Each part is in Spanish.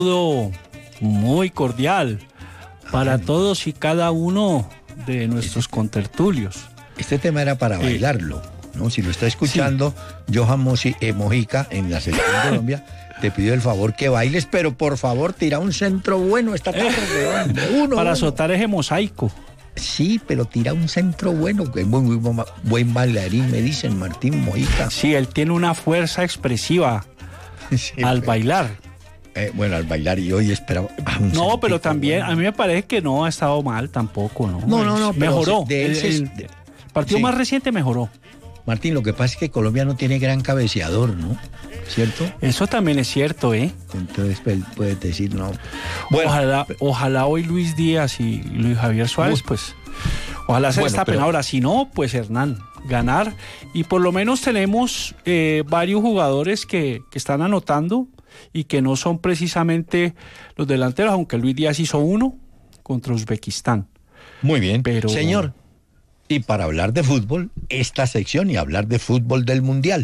saludo muy cordial para todos y cada uno de nuestros contertulios. Este tema era para bailarlo, ¿no? Si lo está escuchando, sí. Johan Mojica en la selección de Colombia te pidió el favor que bailes, pero por favor tira un centro bueno esta tarde. Para azotar ese mosaico. Sí, pero tira un centro bueno, que es muy buen bailarín, me dicen, Martín Mojica. Sí, él tiene una fuerza expresiva sí, al bailar. Bueno, al bailar, y hoy esperaba. No, pero también, bueno. A mí me parece que no ha estado mal tampoco, ¿no? No, mejoró. El partido sí. Más reciente mejoró. Martín, lo que pasa es que Colombia no tiene gran cabeceador, ¿no? ¿Cierto? Eso también es cierto, ¿eh? Entonces puedes decir no. Bueno, ojalá hoy Luis Díaz y Luis Javier Suárez, pues, ojalá se destapen. Ahora, si no, pues Hernán, ganar. Y por lo menos tenemos varios jugadores que están anotando y que no son precisamente los delanteros, aunque Luis Díaz hizo uno contra Uzbekistán. Muy bien, pero señor. Y para hablar de fútbol, esta sección y hablar de fútbol del Mundial.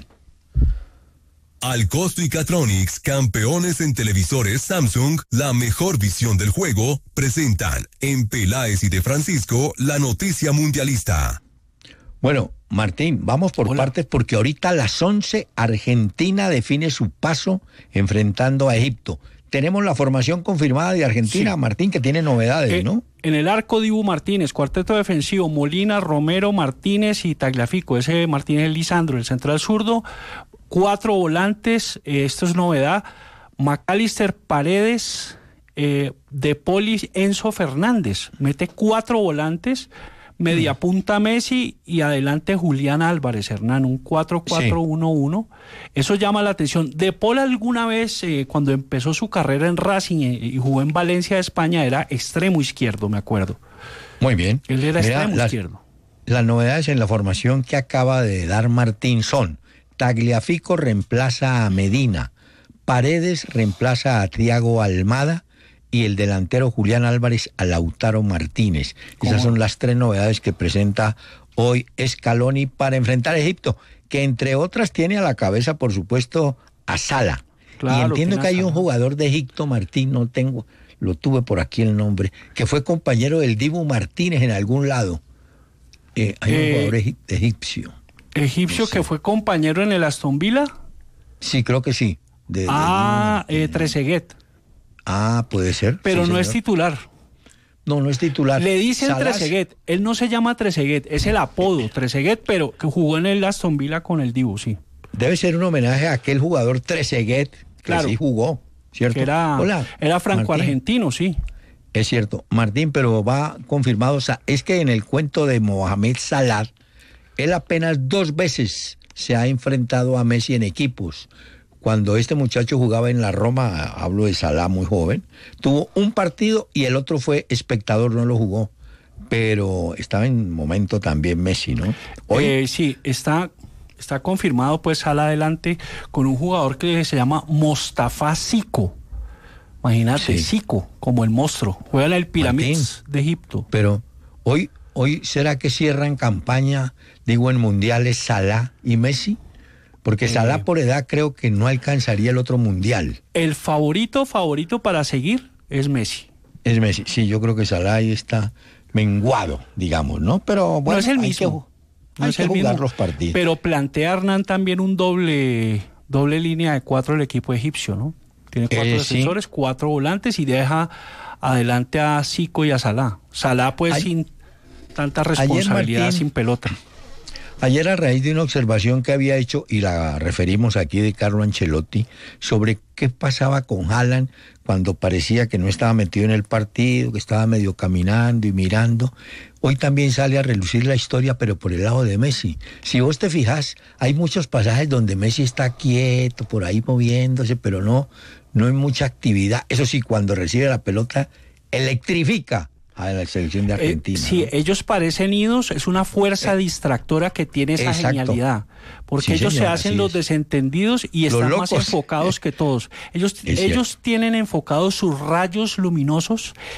Alcosto y Catronics, campeones en televisores Samsung, la mejor visión del juego, presentan en Peláez y de Francisco la noticia mundialista. Bueno, Martín, vamos por partes porque ahorita a las 11 Argentina define su paso enfrentando a Egipto. Tenemos la formación confirmada de Argentina, sí. Martín, que tiene novedades, ¿no? En el arco Dibu Martínez, cuarteto defensivo, Molina, Romero, Martínez y Tagliafico. Ese Martínez Lisandro, el central zurdo. 4 volantes, esto es novedad. McAllister, Paredes, De Poli, Enzo Fernández. Mete 4 volantes. Media punta Messi y adelante Julián Álvarez, Hernán, un 4-4-1-1. Eso llama la atención. De Paul alguna vez, cuando empezó su carrera en Racing y jugó en Valencia de España, era extremo izquierdo, me acuerdo. Muy bien. Él era extremo izquierdo. Las novedades en la formación que acaba de dar Martín son: Tagliafico reemplaza a Medina, Paredes reemplaza a Thiago Almada, y el delantero Julián Álvarez a Lautaro Martínez. Esas son las 3 novedades que presenta hoy Scaloni para enfrentar a Egipto, que entre otras tiene a la cabeza, por supuesto, a Salah. Claro, y entiendo que hay un jugador de Egipto, Martín, lo tuve por aquí el nombre, que fue compañero del Dibu Martínez en algún lado. Hay un jugador egipcio. ¿Egipcio no sé. Que fue compañero en el Aston Villa? Sí, creo que sí. Trezeguet. Puede ser. Pero sí, no señor. Es titular. No es titular. Le dicen Trezeguet. Él no se llama Trezeguet, es el apodo Trezeguet, pero que jugó en el Aston Villa con el Dibu, sí. Debe ser un homenaje a aquel jugador Trezeguet que claro. Sí jugó, ¿cierto? Que era franco-argentino, sí. Es cierto, Martín, pero va confirmado. O sea, es que en el cuento de Mohamed Salah, él apenas 2 veces se ha enfrentado a Messi en equipos. Cuando este muchacho jugaba en la Roma, hablo de Salah muy joven, tuvo un partido y el otro fue espectador, no lo jugó. Pero estaba en momento también Messi, ¿no? Hoy sí, está confirmado pues Salah adelante con un jugador que se llama Mostafa Zico. Imagínate, sí. Zico, como el monstruo. Juega en el Pyramids de Egipto. Pero hoy ¿será que cierran campaña, en mundiales Salah y Messi? Porque Salah por edad creo que no alcanzaría el otro mundial. El favorito para seguir es Messi. Es Messi, sí, yo creo que Salah ahí está menguado, digamos, ¿no? Pero bueno, no es el mismo. Hay que jugar los partidos. Pero plantea Hernán también un doble línea de 4 el equipo egipcio, ¿no? Tiene 4 defensores, sí. 4 volantes y deja adelante a Zico y a Salah. Salah pues sin tanta responsabilidad, Martín, sin pelota. Ayer, a raíz de una observación que había hecho, y la referimos aquí de Carlo Ancelotti, sobre qué pasaba con Haaland cuando parecía que no estaba metido en el partido, que estaba medio caminando y mirando. Hoy también sale a relucir la historia, pero por el lado de Messi. Si vos te fijas, hay muchos pasajes donde Messi está quieto, por ahí moviéndose, pero no hay mucha actividad. Eso sí, cuando recibe la pelota, electrifica a la selección de Argentina. Sí, ¿no? Ellos parecen idos, es una fuerza distractora que tiene esa genialidad, porque ellos se hacen los desentendidos y están más enfocados que todos. Ellos tienen enfocados sus rayos luminosos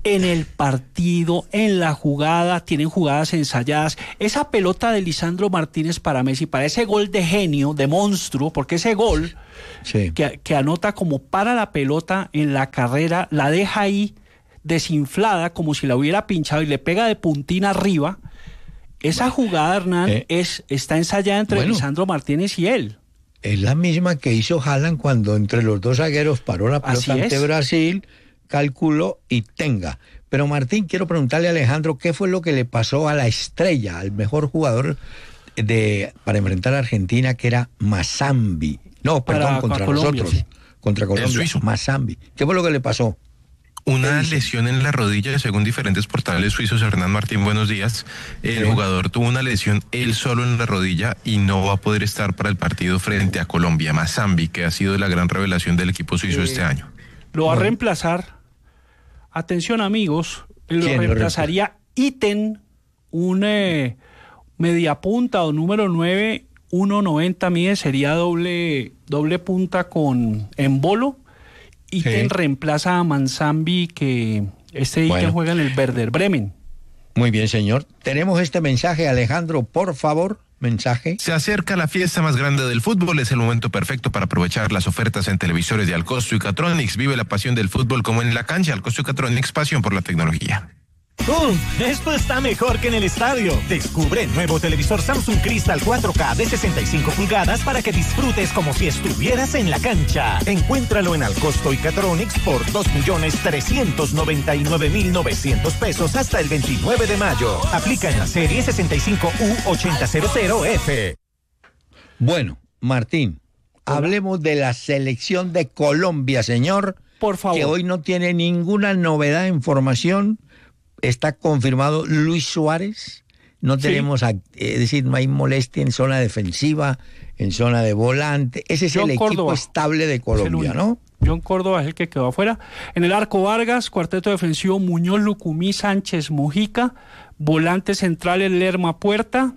en el partido, en la jugada, tienen jugadas ensayadas. Esa pelota de Lisandro Martínez para Messi, para ese gol de genio, de monstruo, porque ese gol que anota como para la pelota en la carrera, la deja ahí desinflada como si la hubiera pinchado y le pega de puntín arriba. Esa jugada, Hernán, está ensayada entre Lisandro Martínez y él. Es la misma que hizo Haaland cuando entre los dos zagueros paró la pelota ante Brasil, calculó y tenga. Pero Martín, quiero preguntarle a Alejandro, ¿qué fue lo que le pasó a la estrella, al mejor jugador para enfrentar a Argentina, que era Mazambi? No, perdón, contra Colombia, nosotros. Sí. Contra Colombia, Mazambi. ¿Qué fue lo que le pasó? Una lesión en la rodilla, según diferentes portales suizos. Hernán Martín, buenos días. El jugador tuvo una lesión él solo en la rodilla y no va a poder estar para el partido frente a Colombia. Mazambi, que ha sido la gran revelación del equipo suizo este año. Lo va a reemplazar, atención amigos, lo reemplazaría Itten, un mediapunta o número 9, 1.90 mide, sería doble punta con Embolo. Itten reemplaza a Mazambi, que Itten juega en el Werder Bremen. Muy bien, señor. Tenemos este mensaje, Alejandro, por favor. Mensaje. Se acerca la fiesta más grande del fútbol. Es el momento perfecto para aprovechar las ofertas en televisores de Alcosto y Catronics. Vive la pasión del fútbol como en la cancha. Alcosto y Catronics, pasión por la tecnología. Esto está mejor que en el estadio. Descubre el nuevo televisor Samsung Crystal 4K de 65 pulgadas para que disfrutes como si estuvieras en la cancha. Encuéntralo en Alcosto y Catronics por 2.399.900 pesos hasta el 29 de mayo. Aplica en la serie 65U8000F. Bueno, Martín, hablemos de la selección de Colombia, señor. Por favor. Que hoy no tiene ninguna novedad en formación. Está confirmado Luis Suárez. No tenemos, es decir, no hay molestia en zona defensiva, en zona de volante. Ese es el equipo estable de Colombia, ¿no? John Córdoba es el que quedó afuera. En el arco Vargas, cuarteto defensivo Muñoz, Lucumí, Sánchez, Mujica. Volantes centrales Lerma, Puerta.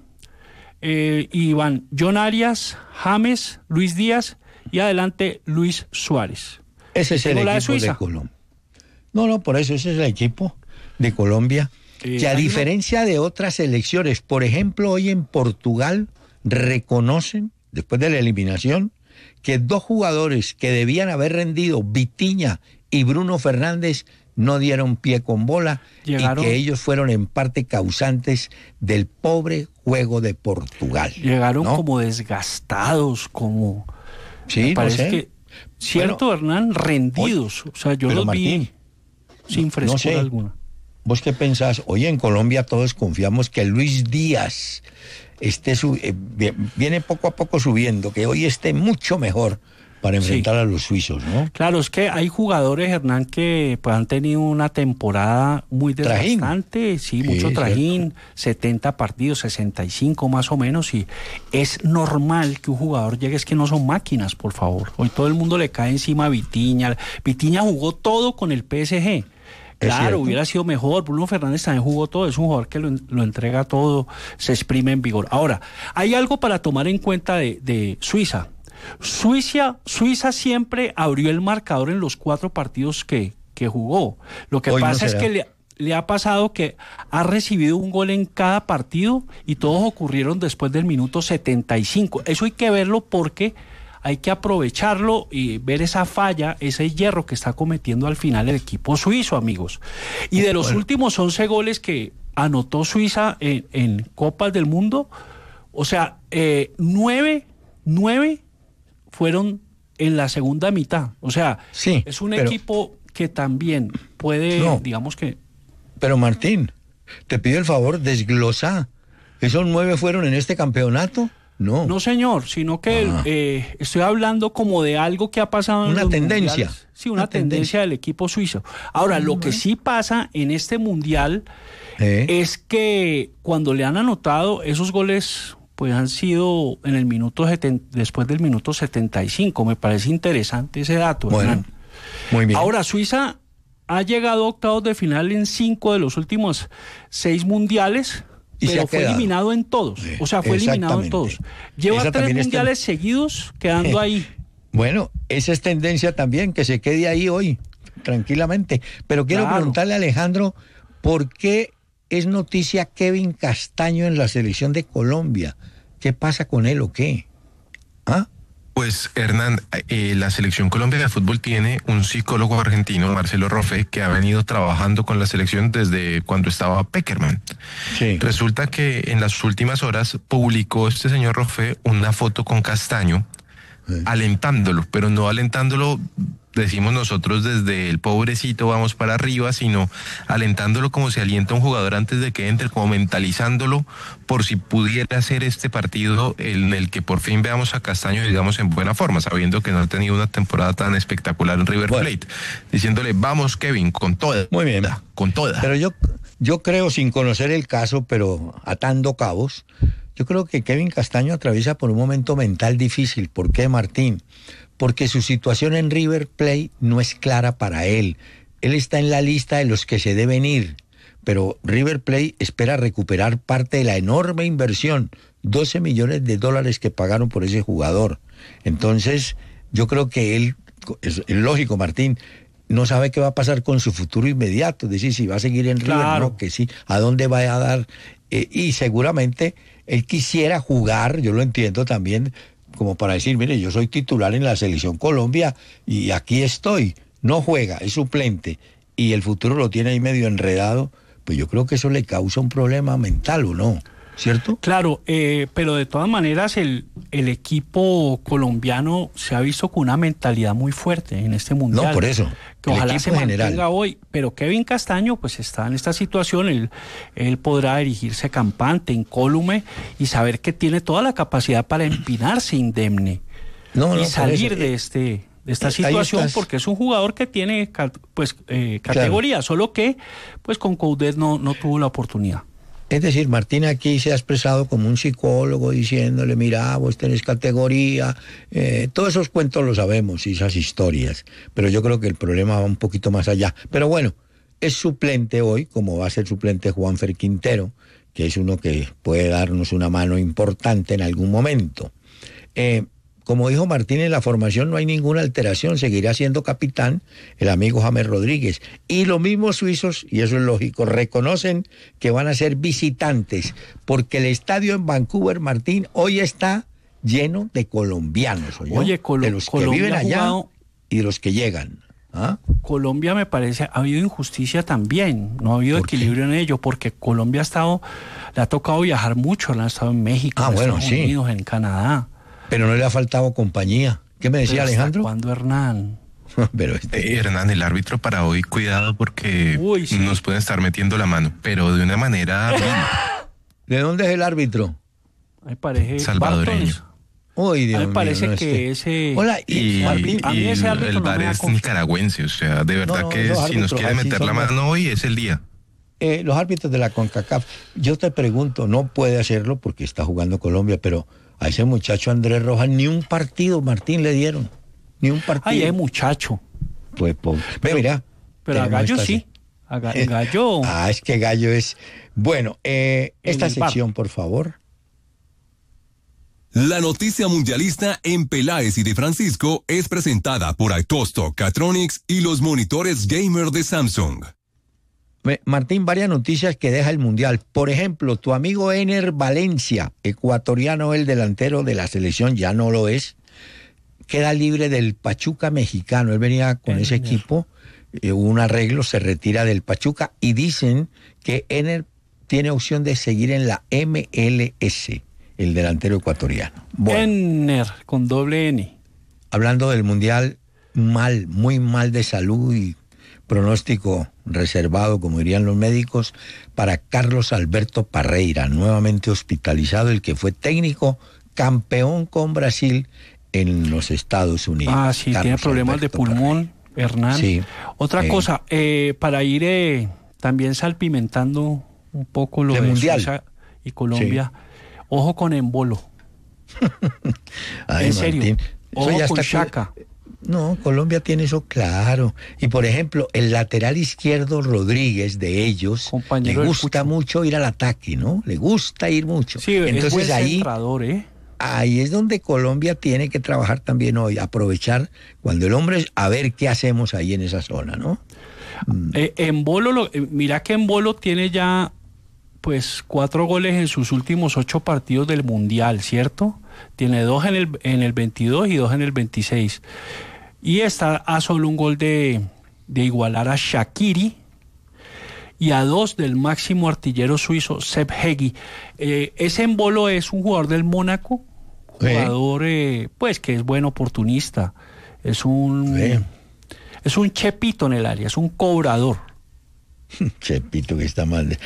Y van John Arias, James, Luis Díaz y adelante Luis Suárez. Ese es el equipo de Colombia. No, por eso ese es el equipo de Colombia, que a diferencia de otras selecciones, por ejemplo, hoy en Portugal reconocen, después de la eliminación, que dos jugadores que debían haber rendido, Vitinha y Bruno Fernández, no dieron pie con bola y que ellos fueron en parte causantes del pobre juego de Portugal. Llegaron como desgastados, como... Sí, parece que, cierto, Hernán, rendidos. O sea, yo los vi sin frescura alguna. ¿Vos qué pensás? Hoy en Colombia todos confiamos que Luis Díaz viene poco a poco subiendo, que hoy esté mucho mejor para enfrentar a los suizos, ¿no? Claro, es que hay jugadores, Hernán, que pues, han tenido una temporada muy desgastante, mucho trajín, 70 partidos, 65 más o menos, y es normal que un jugador llegue, es que no son máquinas, por favor. Hoy todo el mundo le cae encima a Vitinha. Vitinha jugó todo con el PSG. Claro, hubiera sido mejor. Bruno Fernández también jugó todo. Es un jugador que lo entrega todo, se exprime en vigor. Ahora, hay algo para tomar en cuenta de Suiza. Suiza siempre abrió el marcador en los 4 partidos que jugó. Lo que pasa es que le ha pasado que ha recibido un gol en cada partido y todos ocurrieron después del minuto 75. Eso hay que verlo porque hay que aprovecharlo y ver esa falla, ese hierro que está cometiendo al final el equipo suizo, amigos. Y de los últimos 11 goles que anotó Suiza en Copas del Mundo, o sea, 9 fueron en la segunda mitad. O sea, es un equipo que también puede, digamos que... Pero Martín, te pido el favor, desglosa. ¿Esos 9 fueron en este campeonato? No, señor, sino que estoy hablando como de algo que ha pasado en una tendencia. Mundiales. Sí, una tendencia del equipo suizo. Ahora, lo que sí pasa en este mundial es que cuando le han anotado esos goles, pues han sido en el minuto después del minuto 75. Me parece interesante ese dato. Bueno, Hernán. Muy bien. Ahora, Suiza ha llegado a octavos de final en 5 de los últimos 6 mundiales. Pero fue eliminado en todos. O sea, fue eliminado en todos. Lleva 3 mundiales seguidos quedando ahí. Bueno, esa es tendencia también, que se quede ahí hoy. tranquilamente. Pero quiero preguntarle a Alejandro, ¿por qué es noticia Kevin Castaño en la selección de Colombia? ¿Qué pasa con él o qué? ¿Ah? Pues Hernán, la selección Colombia de fútbol tiene un psicólogo argentino, Marcelo Roffé, que ha venido trabajando con la selección desde cuando estaba Peckerman. Sí. Resulta que en las últimas horas publicó este señor Roffé una foto con Castaño, alentándolo, pero no alentándolo, decimos nosotros desde el pobrecito vamos para arriba, sino alentándolo como se alienta un jugador antes de que entre, como mentalizándolo por si pudiera ser este partido en el que por fin veamos a Castaño, digamos, en buena forma, sabiendo que no ha tenido una temporada tan espectacular en River Plate, diciéndole, vamos Kevin, con toda. Muy bien. Con toda. Pero yo creo, sin conocer el caso, pero atando cabos, yo creo que Kevin Castaño atraviesa por un momento mental difícil. ¿Por qué, Martín? Porque su situación en River Plate no es clara para él. Él está en la lista de los que se deben ir, pero River Plate espera recuperar parte de la enorme inversión, $12 millones que pagaron por ese jugador. Entonces, yo creo que él, es lógico, Martín, no sabe qué va a pasar con su futuro inmediato, es decir, si va a seguir en River, no, que sí, a dónde va a dar, y seguramente él quisiera jugar, yo lo entiendo también, como para decir, mire, yo soy titular en la Selección Colombia y aquí estoy, no juega, es suplente, y el futuro lo tiene ahí medio enredado, pues yo creo que eso le causa un problema mental, ¿o no? ¿Cierto? Claro, pero de todas maneras el equipo colombiano se ha visto con una mentalidad muy fuerte en este mundial. No, por eso. Que ojalá se mantenga hoy. Pero Kevin Castaño pues está en esta situación, él podrá dirigirse campante, incólume, y saber que tiene toda la capacidad para empinarse indemne y salir de esta situación, porque es un jugador que tiene categoría, solo que pues con Coudet no tuvo la oportunidad. Es decir, Martín aquí se ha expresado como un psicólogo diciéndole, mira, vos tenés categoría, todos esos cuentos los sabemos y esas historias, pero yo creo que el problema va un poquito más allá. Pero bueno, es suplente hoy, como va a ser suplente Juanfer Quintero, que es uno que puede darnos una mano importante en algún momento. Como dijo Martín, en la formación no hay ninguna alteración, seguirá siendo capitán el amigo James Rodríguez. Y los mismos suizos, y eso es lógico, reconocen que van a ser visitantes, porque el estadio en Vancouver, Martín, hoy está lleno de colombianos, Oye, de los que viven allá y de los que llegan. ¿Ah? Colombia, me parece, ha habido injusticia también, no ha habido equilibrio en ello, porque Colombia le ha tocado viajar mucho, le ha estado en México, en Estados Unidos, en Canadá. Pero no le ha faltado compañía. ¿Qué me decía Alejandro? ¿Cuándo, Hernán? Pero Hernán, el árbitro para hoy, cuidado porque nos pueden estar metiendo la mano, pero de una manera... ¿De dónde es el árbitro? Me parece salvadoreño. Uy, Dios me parece mío, que ese... Hola, a mí ese árbitro el VAR es nicaragüense, o sea, de verdad que si nos quiere meter la mano hoy es el día. Los árbitros de la CONCACAF, yo te pregunto, no puede hacerlo porque está jugando Colombia, pero a ese muchacho Andrés Rojas ni un partido, Martín, le dieron. Ni un partido. Ay, es muchacho. Pues, mira. Pero a Gallo sí. A Gallo. Es que Gallo es... Bueno, esta sección, por favor. La noticia mundialista en Peláez y de Francisco es presentada por Aitosto, Catronics y los monitores gamer de Samsung. Martín, varias noticias que deja el Mundial. Por ejemplo, tu amigo Ener Valencia, ecuatoriano, el delantero de la selección, ya no lo es, queda libre del Pachuca mexicano. Él venía con ese equipo, hubo un arreglo, se retira del Pachuca y dicen que Ener tiene opción de seguir en la MLS, el delantero ecuatoriano. Bueno, Ener, con doble N. Hablando del Mundial, muy mal de salud y pronóstico reservado, como dirían los médicos, para Carlos Alberto Parreira, nuevamente hospitalizado, el que fue técnico, campeón con Brasil en los Estados Unidos. Sí, tiene problemas de pulmón, Parreira. Hernán. Sí. Otra cosa, para ir también salpimentando un poco lo de Mundial. Suiza y Colombia, ojo con Embolo. Ay, en serio, Martín, ojo ya con está Xhaka. No, Colombia tiene eso claro. Y por ejemplo, el lateral izquierdo Rodríguez de ellos, compañero le gusta mucho ir al ataque, ¿no? Le gusta ir mucho. Sí, entonces es buen ahí centrador, ahí es donde Colombia tiene que trabajar también hoy, aprovechar cuando el hombre, a ver qué hacemos ahí en esa zona, ¿no? En Bolo, mira que en Bolo tiene ya pues 4 goles en sus últimos 8 partidos del Mundial, ¿cierto? Tiene 2 en el 22 y 2 en el 26. Y está a solo un gol de igualar a Shaqiri y a 2 del máximo artillero suizo Sepp Hegyi. Ese Embolo es un jugador del Mónaco, jugador pues que es buen oportunista, es un chepito en el área, es un cobrador. Chepito que está mal.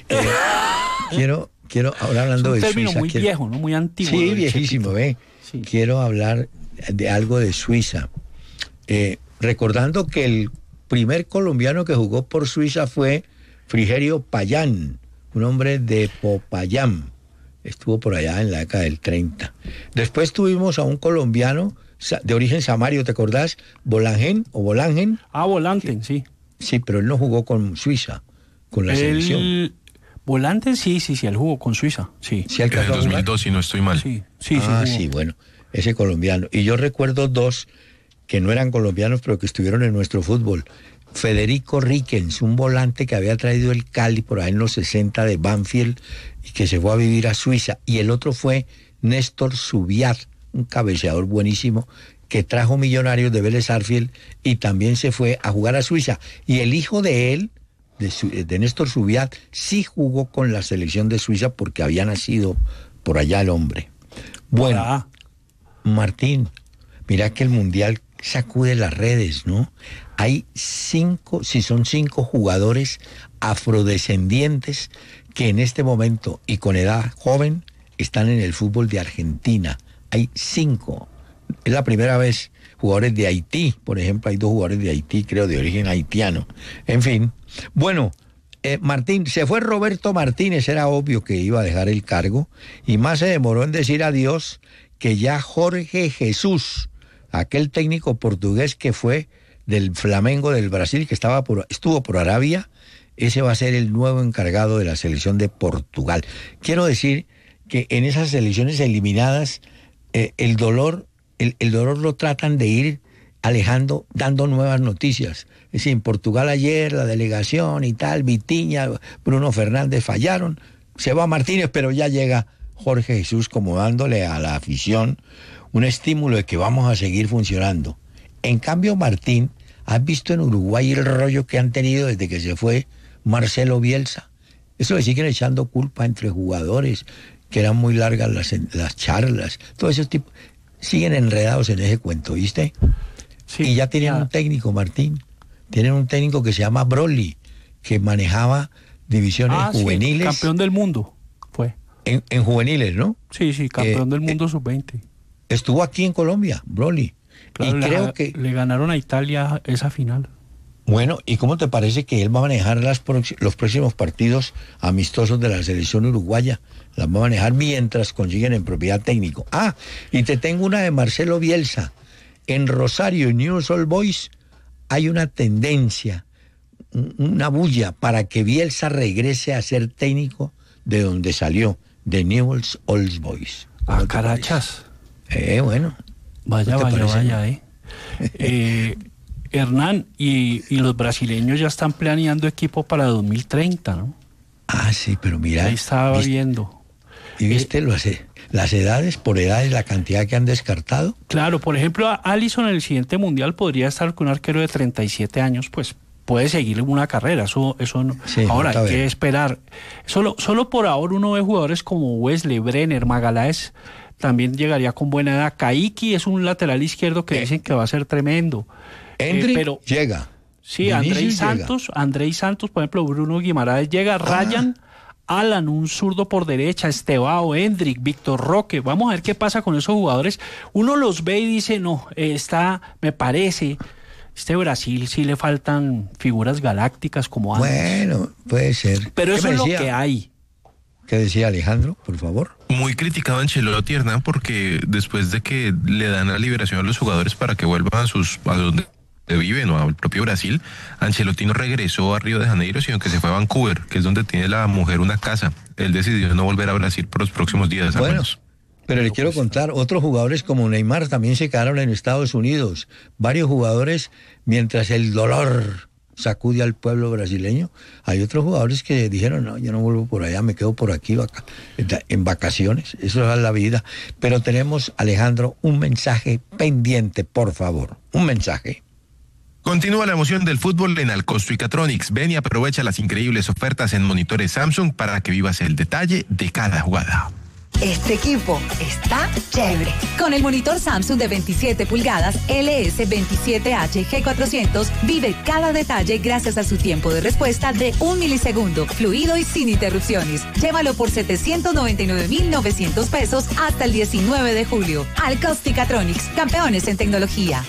Quiero ahora hablando de Suiza. Es un término muy viejo, ¿no? Muy antiguo. Sí, viejísimo, Sí. Quiero hablar de algo de Suiza. Recordando que el primer colombiano que jugó por Suiza fue Frigerio Payán, un hombre de Popayán. Estuvo por allá en la década del 30. Después tuvimos a un colombiano de origen samario, ¿te acordás? Bolangen o Bolangen. Volanten, sí. Sí, pero él no jugó con Suiza, con la selección. Volanten, sí, él jugó con Suiza, sí. ¿Sí en el 2002, si no estoy mal. Sí. Sí, bueno, ese colombiano. Y yo recuerdo 2 que no eran colombianos, pero que estuvieron en nuestro fútbol. Federico Rickens, un volante que había traído el Cali por ahí en los 60 de Banfield y que se fue a vivir a Suiza. Y el otro fue Néstor Subiat, un cabeceador buenísimo, que trajo Millonarios de Vélez Sarsfield y también se fue a jugar a Suiza. Y el hijo de él, de Néstor Subiat, sí jugó con la selección de Suiza porque había nacido por allá el hombre. Bueno, Martín, mira que el Mundial sacude las redes, ¿no? Hay 5 jugadores afrodescendientes que en este momento y con edad joven están en el fútbol de Argentina. Hay 5. Es la primera vez. Jugadores de Haití, por ejemplo, hay 2 jugadores de Haití, creo, de origen haitiano. En fin, bueno, Martín, se fue Roberto Martínez, era obvio que iba a dejar el cargo, y más se demoró en decir adiós que ya Jorge Jesús, aquel técnico portugués que fue del Flamengo del Brasil, que estuvo por Arabia, ese va a ser el nuevo encargado de la selección de Portugal. Quiero decir que en esas selecciones eliminadas, el dolor lo tratan de ir alejando, dando nuevas noticias. Es decir, en Portugal ayer, la delegación y tal, Vitinha, Bruno Fernández fallaron, se va Martínez, pero ya llega Jorge Jesús como dándole a la afición un estímulo de que vamos a seguir funcionando. En cambio, Martín, ¿has visto en Uruguay el rollo que han tenido desde que se fue Marcelo Bielsa? Eso le siguen echando culpa entre jugadores, que eran muy largas las charlas, todo ese tipo. Siguen enredados en ese cuento, ¿viste? Sí, y ya tienen un técnico, Martín. Tienen un técnico que se llama Broly, que manejaba divisiones juveniles. Sí, campeón del mundo fue. En juveniles, ¿no? Sí, campeón del mundo sub-20. Estuvo aquí en Colombia, Broly. Claro, y creo que le ganaron a Italia esa final. Bueno, ¿y cómo te parece que él va a manejar los próximos partidos amistosos de la selección uruguaya? Las va a manejar mientras consiguen en propiedad técnico. Y te tengo una de Marcelo Bielsa. En Rosario y Newell's Old Boys hay una tendencia, una bulla para que Bielsa regrese a ser técnico de donde salió, de Newell's Old Boys. Carachas. Bueno. Vaya, Hernán, y los brasileños ya están planeando equipo para 2030, ¿no? Sí, pero mira. Ahí estaba viendo. ¿Y viste las edades, por edades, la cantidad que han descartado? Claro, por ejemplo, Alisson en el siguiente mundial podría estar con un arquero de 37 años, pues puede seguir una carrera, eso no. Sí, ahora hay que esperar. Solo por ahora uno ve jugadores como Wesley, Brenner, Magaláes, también llegaría con buena edad. Kaique es un lateral izquierdo que dicen que va a ser tremendo. Pero llega. Sí, Andrei Santos, por ejemplo, Bruno Guimaraes llega, Ryan, Alan, un zurdo por derecha, Estevao, Hendrik, Víctor Roque. Vamos a ver qué pasa con esos jugadores. Uno los ve y dice, no, me parece, Brasil sí le faltan figuras galácticas como antes. Bueno, puede ser. Pero eso es lo que hay. ¿Qué decía Alejandro, por favor? Muy criticado Ancelotti, Hernán, porque después de que le dan la liberación a los jugadores para que vuelvan a donde viven o al propio Brasil, Ancelotti no regresó a Río de Janeiro, sino que se fue a Vancouver, que es donde tiene la mujer una casa. Él decidió no volver a Brasil por los próximos días. Bueno, Pero le quiero contar, otros jugadores como Neymar también se quedaron en Estados Unidos. Varios jugadores, mientras el dolor sacude al pueblo brasileño, hay otros jugadores que dijeron, no, yo no vuelvo por allá, me quedo por aquí en vacaciones. Eso es la vida. Pero tenemos, Alejandro, un mensaje pendiente, por favor. Un mensaje. Continúa la emoción del fútbol en Alcosto y Catronics. Ven y aprovecha las increíbles ofertas en monitores Samsung para que vivas el detalle de cada jugada. Este equipo está chévere. Con el monitor Samsung de 27 pulgadas LS27H G400, vive cada detalle gracias a su tiempo de respuesta de 1 milisegundo, fluido y sin interrupciones. Llévalo por $799,900 hasta el 19 de julio. Alcosto y Catronics, campeones en tecnología.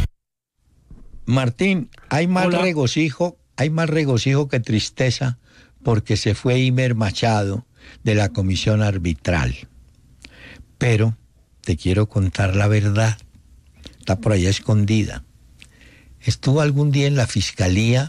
Martín, hay más regocijo que tristeza porque se fue Imer Machado de la comisión arbitral. Pero te quiero contar la verdad. Está por allá escondida. Estuvo algún día en la fiscalía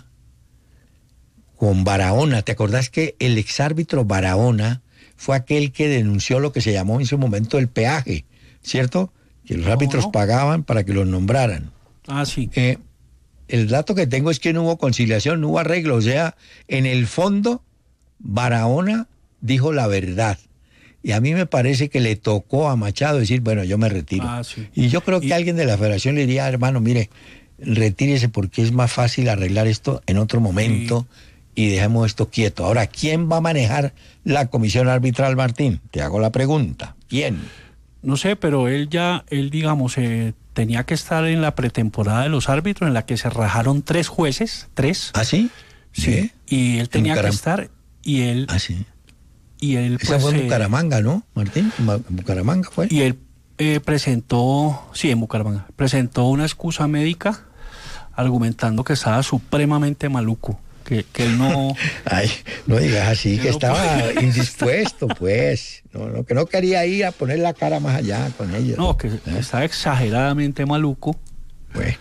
con Barahona. ¿Te acordás que el exárbitro Barahona fue aquel que denunció lo que se llamó en su momento el peaje, ¿cierto? Que los árbitros pagaban para que los nombraran. Ah, sí. El dato que tengo es que no hubo conciliación, no hubo arreglo. O sea, en el fondo, Barahona dijo la verdad. Y a mí me parece que le tocó a Machado decir, bueno, yo me retiro. Ah, sí. Y yo creo que alguien de la federación le diría, hermano, mire, retírese porque es más fácil arreglar esto en otro momento y dejemos esto quieto. Ahora, ¿quién va a manejar la comisión arbitral, Martín? Te hago la pregunta. ¿Quién? No sé, pero él digamos, tenía que estar en la pretemporada de los árbitros en la que se rajaron 3 jueces, 3. ¿Ah, sí? Sí. Y él tenía que estar y él... ¿Ah, sí? Y él, esa fue en Bucaramanga, ¿no, Martín? En Bucaramanga fue. Y él presentó una excusa médica argumentando que estaba supremamente maluco, que él no... Ay, no digas así, que estaba indispuesto, pues. No, que no quería ir a poner la cara más allá con ellos. No, que estaba exageradamente maluco. Bueno.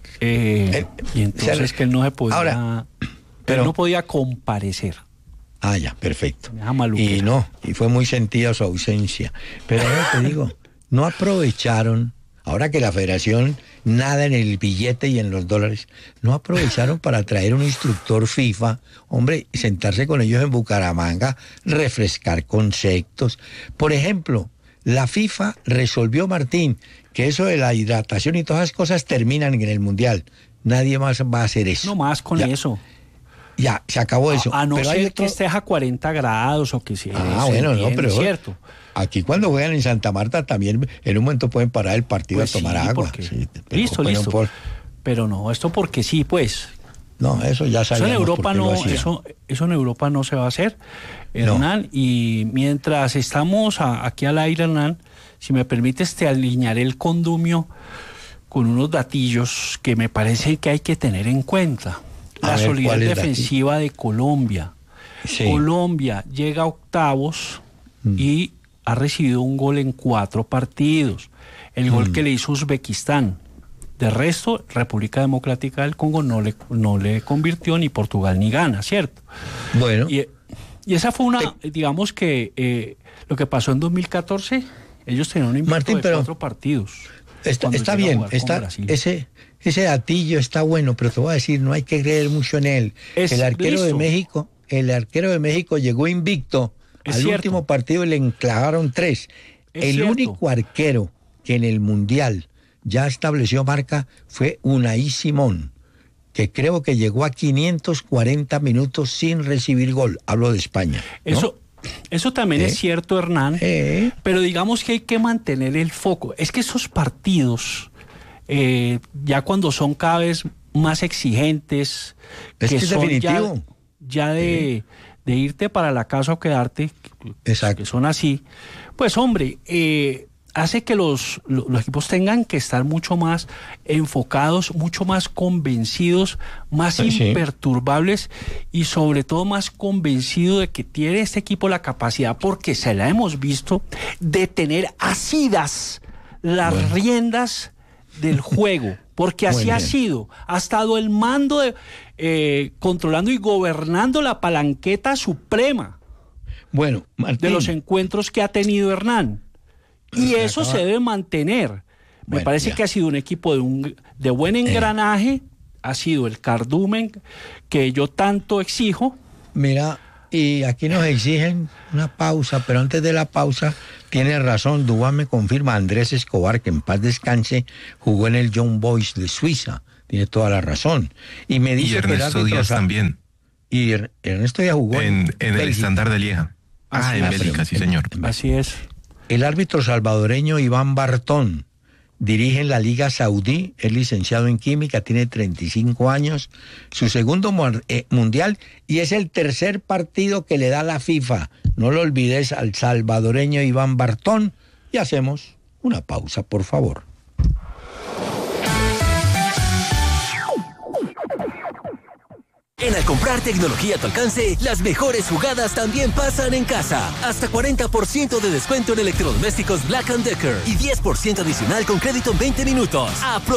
Y entonces que él no se podía... Ahora, pero él no podía comparecer. Ah, ya, perfecto. Y fue muy sentida su ausencia. Pero ahora te digo, no aprovecharon, ahora que la federación nada en el billete y en los dólares, no aprovecharon para traer un instructor FIFA, hombre, y sentarse con ellos en Bucaramanga, refrescar conceptos. Por ejemplo, la FIFA resolvió, Martín, que eso de la hidratación y todas esas cosas terminan en el Mundial. Nadie más va a hacer eso. No más con eso. Ya, se acabó eso. A no pero ser que estés a 40 grados o que sea. Bueno, no, pero es cierto. Aquí cuando juegan en Santa Marta también en un momento pueden parar el partido pues a tomar agua. Sí, listo. Pero no, esto porque sí, pues. No, eso ya sabemos. Eso en Europa no, eso en Europa no se va a hacer, Hernán. No. Y mientras estamos aquí al aire, Hernán, si me permites, te alinearé el condumio con unos datillos que me parece que hay que tener en cuenta. La solidez defensiva de Colombia. Sí. Colombia llega a octavos y ha recibido un gol en 4 partidos. El gol que le hizo Uzbekistán. De resto, República Democrática del Congo no le convirtió ni Portugal ni Ghana, ¿cierto? Bueno. Y esa fue digamos que lo que pasó en 2014, ellos tenían un invicto de 4 partidos. Está bien, ese datillo está bueno, pero te voy a decir, no hay que creer mucho en él. El arquero de México llegó invicto al último partido y le enclavaron 3. El único arquero que en el Mundial ya estableció marca fue Unai Simón, que creo que llegó a 540 minutos sin recibir gol. Hablo de España, ¿no? Eso también es cierto, Hernán, pero digamos que hay que mantener el foco. Es que esos partidos, ya cuando son cada vez más exigentes, que son definitivo. ya de irte para la casa o quedarte, que son así, pues hombre, hace que los equipos tengan que estar mucho más enfocados, mucho más convencidos, más imperturbables y sobre todo más convencido de que tiene este equipo la capacidad, porque se la hemos visto, de tener asidas las riendas del juego, porque así ha sido, ha estado el mando controlando y gobernando la palanqueta suprema Martín, de los encuentros que ha tenido Hernán. Y eso se debe mantener. Me parece que ha sido un equipo de buen engranaje, ha sido el cardumen que yo tanto exijo. Mira, y aquí nos exigen una pausa, pero antes de la pausa, tiene razón, Dubán me confirma, Andrés Escobar, que en paz descanse, jugó en el Young Boys de Suiza, tiene toda la razón. Y me dice Ernesto Díaz también. Y Ernesto Díaz jugó en el Estándar de Lieja. En Bélgica, sí señor. Así es. El árbitro salvadoreño Iván Bartón dirige en la Liga Saudí, es licenciado en Química, tiene 35 años, su segundo mundial, y es el tercer partido que le da la FIFA. No lo olvides al salvadoreño Iván Bartón. Y hacemos una pausa, por favor. En Al comprar tecnología a tu alcance, las mejores jugadas también pasan en casa. Hasta 40% de descuento en electrodomésticos Black & Decker y 10% adicional con crédito en 20 minutos.